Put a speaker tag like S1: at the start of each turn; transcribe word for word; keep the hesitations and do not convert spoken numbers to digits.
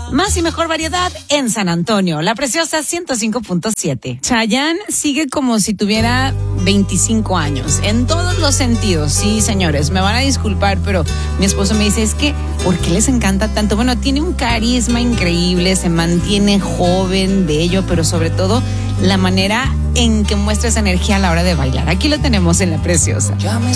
S1: Más y mejor variedad en San Antonio, La Preciosa ciento cinco punto siete.
S2: Chayanne sigue como si tuviera veinticinco años, en todos los sentidos. Sí, señores, me van a disculpar, pero mi esposo me dice, es que, ¿por qué les encanta tanto? Bueno, tiene un carisma increíble, se mantiene joven, bello, pero sobre todo la manera en que muestra esa energía a la hora de bailar. Aquí lo tenemos en La Preciosa.
S3: Ya me